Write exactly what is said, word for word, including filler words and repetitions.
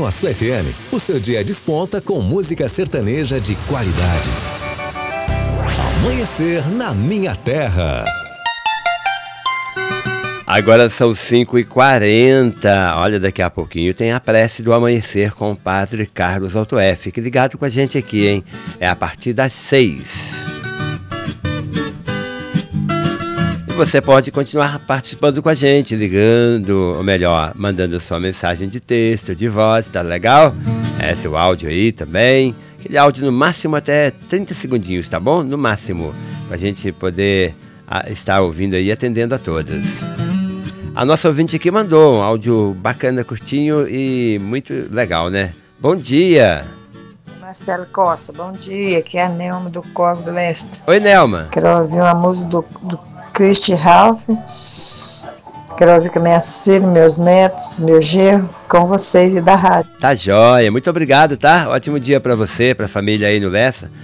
Com a sua F M, o seu dia desponta com música sertaneja de qualidade. Amanhecer na minha terra. Agora são cinco e quarenta. Olha, daqui a pouquinho tem a prece do amanhecer com o padre Carlos Altoé. Fique ligado com a gente aqui, hein? É a partir das seis. E você pode continuar participando com a gente, ligando, ou melhor, mandando sua mensagem de texto, de voz, tá legal? É seu áudio aí também. Aquele áudio no máximo até trinta segundinhos, tá bom? No máximo, pra gente poder a, estar ouvindo aí e atendendo a todas. A nossa ouvinte aqui mandou um áudio bacana, curtinho e muito legal, né? Bom dia! Marcelo Costa, bom dia, aqui é a Nelma do Corvo do Leste. Oi, Nelma! Quero ouvir uma música do, do Christy Ralph. Quero ouvir com minhas filhas, meus netos, meu genro, com vocês e da rádio. Tá jóia, muito obrigado, tá? Ótimo dia pra você, pra família aí no Lessa.